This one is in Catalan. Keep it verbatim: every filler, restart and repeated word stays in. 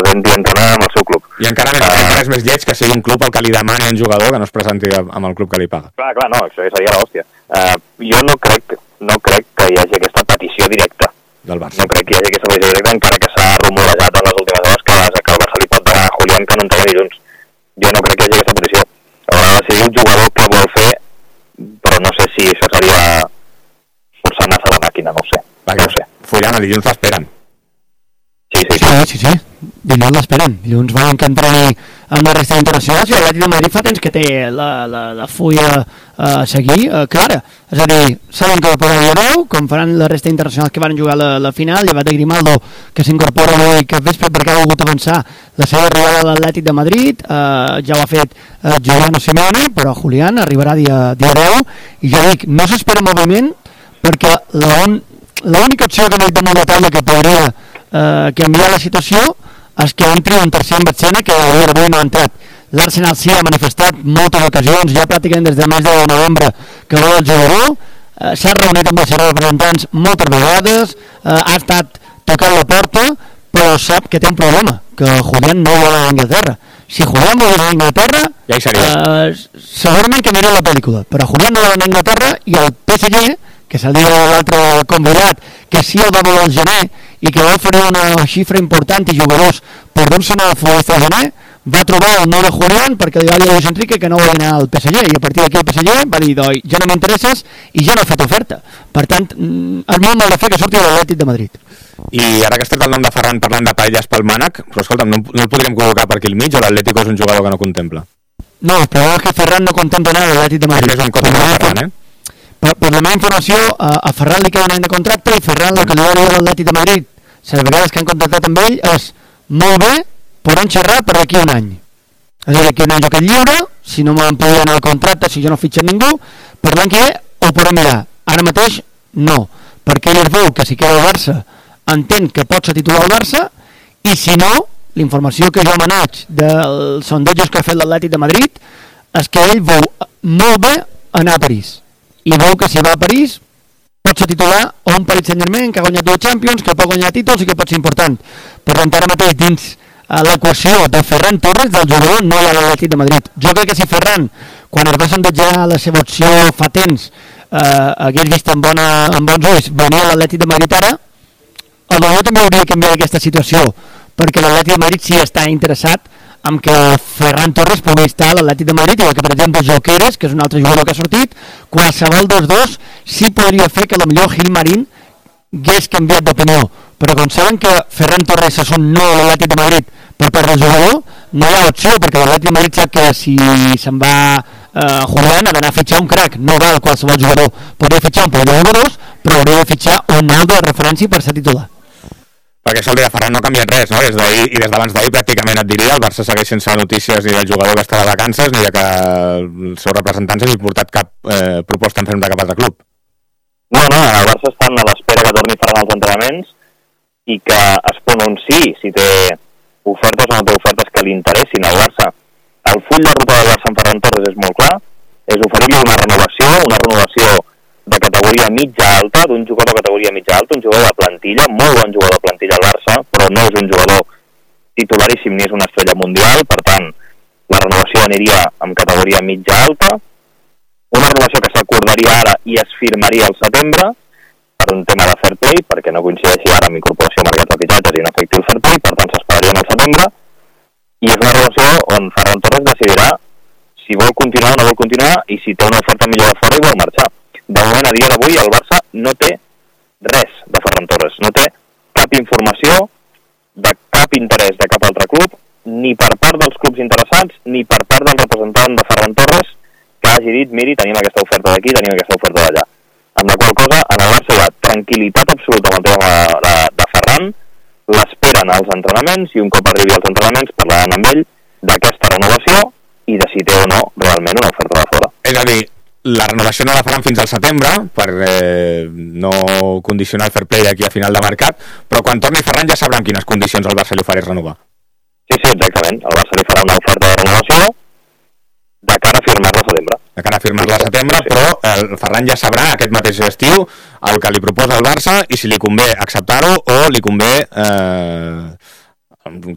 presenti a entrenar amb el seu club. I encara més, uh, encara és més lleig que sigui un club el que li demani a un jugador que no es presenti amb el club que li paga. Clar, clar, no, això seria l'hòstia. Uh, jo no crec, no crec que hi hagi aquesta petició directa del Barça. No crec que hi hagi aquesta petició directa, encara que s'ha rumorejat en les últimes hores que, que el Barça li pot donar a Julián que no entreni dilluns. Jo no crec que hi hagi aquesta petició. Haurà de decidir un jugador que vol fer, però no sé si això seria forçar massa la màquina, no ho sé. Perquè no ho sé. Fullán, el dilluns l'esperen. Sí, sí, sí. Sí, sí, sí. Dilluns l'esperen. Dilluns volen que entreni amb la resta d'internacionals i l'Atlètic de Madrid fa temps que té la, la, la fulla a seguir eh, clara. És a dir, saben que va posar el nou, com faran la resta d'internacionals que van jugar la, la final, llevat de Grimaldo, que s'incorpora avui cap vespre perquè ha volgut avançar la seva arribada a l'Atlètic de Madrid, eh, ja ho ha fet eh, Giuliano Simeone, però Julián arribarà dia, dia deu, i ja dic, no s'espera moviment perquè l'única opció que no hi ha molt de taula que podria eh, canviar la situació és que entri un tercer en Batzena que avui no ha entrat. L'Arsenal sí ha manifestat moltes ocasions, ja pràcticament des del mes de novembre que vol el jugador, eh, s'ha reunit amb els seus representants moltes vegades, eh, ha estat tocant la porta, però sap que té un problema, que Julián no vol anar a Anglaterra. Si Julián vol anar a Anglaterra, ja hi seria. Uh, segurament que anirà la pel·lícula, però Julián no vol anar a Anglaterra i el P S G, que seria l'altre convidat, que sí el va voler al gener i que va oferir una xifra important i jugadors per donar-se a futbolista al gener, va trobar el nou de Julián perquè li va dir a Luis Enrique que no volia anar al P S G i a partir d'aquí el P S G va dir doi, ja no m'interesses i ja no ha fet oferta. Per tant, el molt mal de fer que surti de l'Atlètic de Madrid. I ara que has tret el nom de Ferran parlant de paelles pel mànec, però escolta'm, no, no el podríem col·locar per aquí al mig o l'Atlético és un jugador que no contempla? No, el problema és que Ferran no contempla anar a l'Atlètic de Madrid. És un cop de Ferran, eh? Per, per la meva informació, a, a Ferran li queda un any de contracte i Ferran el que li va dir a l'Atlètic de Madrid, les vegades que han contactat amb ell, és molt bé, podem xerrar per aquí un any. És a dir, aquí un any jo que lliure, si no m'amplien el contracte, si jo no fitxen ningú, per l'any que ho podem mirar. Ara mateix, no, perquè ell es veu que si queda al Barça, entén que pot ser titular al Barça, i si no, l'informació que jo maneig dels sondejos que ha fet l'Atlètic de Madrid és que ell veu molt bé anar a París. I veu que si va a París pot ser titular o un Paris Saint-Germain que ha guanyat dues Champions, que pot guanyar títols i que pot ser important. Per tant, ara mateix dins uh, l'equació de Ferran Torres del jugador no hi ha l'Atlètic de Madrid. Jo crec que si Ferran, quan es va sondejar la seva opció fa temps, uh, hagués vist amb, bona, amb bons ulls venir a l'Atlètic de Madrid ara, el millor també hauria canviat aquesta situació, perquè l'Atlètic de Madrid sí està interessat amb que Ferran Torres pugui estar a l'Atlètic de Madrid, igual que per exemple Joqueres, que és un altre jugador que ha sortit, qualsevol dels dos sí podria fer que potser Gil Marín hagués canviat d'opinió, però quan saben que Ferran Torres és un no a l'Atlètic de Madrid per part del jugador, no hi ha opció, perquè l'Atlètic de Madrid sap que si se'n va eh, Julián ha d'anar a fitxar un crac, no val qualsevol jugador, podria fitxar un parell de jugadors, però hauria de fitxar un nou de referència per ser titular. Perquè això el dia de Ferran no ha canviat res, no? Des d'ahir i des d'abans d'ahir pràcticament et diria, el Barça segueix sense notícies ni del jugador que està de vacances ni de que els seus representants hagin portat cap eh, proposta en ferm de cap altre club. No, no, el Barça estan a l'espera que torni Ferran als entrenaments i que es pronunciï si té ofertes o no té ofertes que li interessin al Barça. El full de ruta del Barça amb Ferran Torres és molt clar, és oferir-li una renovació, una renovació de categoria mitja-alta, d'un jugador de categoria mitja-alta, un jugador de plantilla, molt bon jugador de plantilla al Barça, però no és un jugador titularíssim ni és una estrella mundial, per tant, la renovació aniria amb categoria mitja-alta, una renovació que s'acordaria ara i es firmaria al setembre, per un tema de fair play, perquè no coincideixi ara amb incorporació a mercat de fitxatges i no afecti el fair play, per tant s'esperaria al setembre, i és una renovació on Ferran Torres decidirà si vol continuar o no vol continuar i si té una oferta millor de fora i vol marxar. De moment, a dia d'avui, el Barça no té res de Ferran Torres, no té cap informació de cap interès de cap altre club, ni per part dels clubs interessats, ni per part del representant de Ferran Torres, que hagi dit, miri, tenim aquesta oferta d'aquí, tenim aquesta oferta d'allà. Amb la qual cosa, en el Barça hi ha tranquil·litat absoluta amb el tema de, de, de Ferran, l'esperen als entrenaments, i un cop arribi als entrenaments parlaran amb ell d'aquesta renovació i de si té o no realment una oferta de fora. És a dir, la renovació no la faran fins al setembre per eh, no condicionar el fair play d'aquí a final de mercat, però quan torni Ferran ja sabran quines condicions el Barça li ofereix renovar. Sí, sí, exactament. El Barça li farà una oferta de renovació de cara a firmar-la a setembre. De cara a firmar-la a setembre, sí, però el Ferran ja sabrà aquest mateix estiu el que li proposa el Barça i si li convé acceptar-ho o li convé eh,